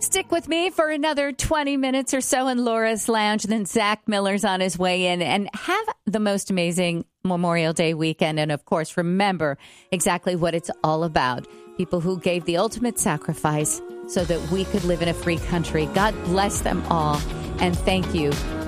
Stick with me for another 20 minutes or so in Laura's Lounge. Then Zach Miller's on his way in. And have the most amazing Memorial Day weekend. And, of course, remember exactly what it's all about. People who gave the ultimate sacrifice so that we could live in a free country. God bless them all. And thank you